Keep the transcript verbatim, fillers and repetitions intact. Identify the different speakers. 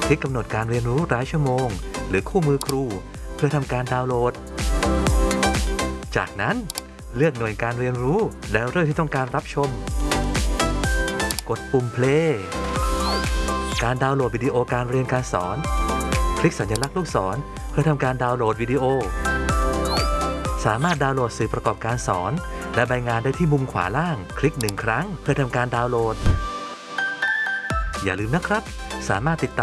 Speaker 1: คลิกกำหนดการเรียนรู้รายชั่วโมงหรือคู่มือครูเพื่อทำการดาวน์โหลดจากนั้นเลือกหน่วยการเรียนรู้แล้วเรื่องที่ต้องการรับชมกดปุ่ม play การดาวน์โหลดวิดีโอการเรียนการสอนคลิกสัญลักษณ์ลูกศรเพื่อทำการดาวน์โหลดวิดีโอสามารถดาวน์โหลดสื่อประกอบการสอนและใบงานได้ที่มุมขวาล่างคลิกหนึ่งครั้งเพื่อทำการดาวน์โหลดอย่าลืมนะครับสามารถติดตาม